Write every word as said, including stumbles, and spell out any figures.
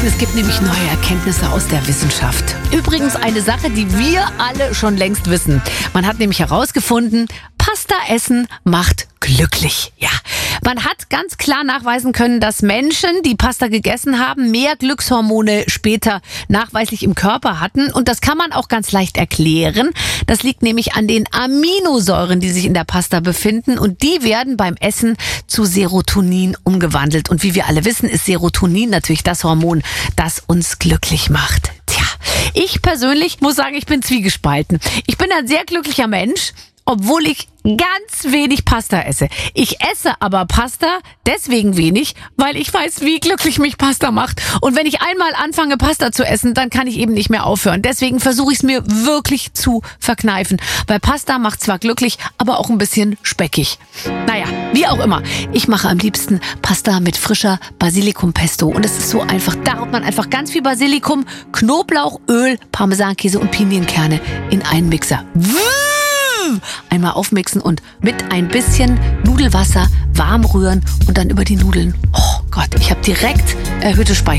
Nachrichten. Es gibt nämlich neue Erkenntnisse aus der Wissenschaft. Übrigens eine Sache, die wir alle schon längst wissen. Man hat nämlich herausgefunden, Pasta essen macht glücklich. Ja, man hat ganz klar nachweisen können, dass Menschen, die Pasta gegessen haben, mehr Glückshormone später nachweislich im Körper hatten. Und das kann man auch ganz leicht erklären. Das liegt nämlich an den Aminosäuren, die sich in der Pasta befinden. Und die werden beim Essen zu Serotonin umgewandelt. Und wie wir alle wissen, ist Serotonin natürlich das Hormon, das uns glücklich macht. Tja, ich persönlich muss sagen, ich bin zwiegespalten. Ich bin ein sehr glücklicher Mensch, obwohl ich ganz wenig Pasta esse. Ich esse aber Pasta deswegen wenig, weil ich weiß, wie glücklich mich Pasta macht. Und wenn ich einmal anfange, Pasta zu essen, dann kann ich eben nicht mehr aufhören. Deswegen versuche ich es mir wirklich zu verkneifen. Weil Pasta macht zwar glücklich, aber auch ein bisschen speckig. Naja, wie auch immer. Ich mache am liebsten Pasta mit frischer Basilikumpesto. Und es ist so einfach. Da haut man einfach ganz viel Basilikum, Knoblauch, Öl, Parmesankäse und Pinienkerne in einen Mixer. Einmal aufmixen und mit ein bisschen Nudelwasser warm rühren und dann über die Nudeln. Oh Gott, ich habe direkt erhöhte Speichel.